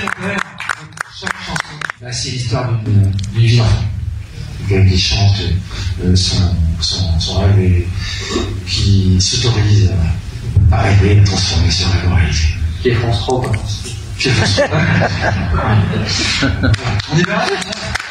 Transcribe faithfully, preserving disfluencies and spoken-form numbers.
célébrer chaque chanson. Là, c'est l'histoire d'une vie d'enfant. Quelqu'un qui chante euh, son, son, son rêve et qui s'autorise à, à rêver, à transformer ce rêve en réalité. Qui est France trois, quoi. Qui est France trois. On est bien là,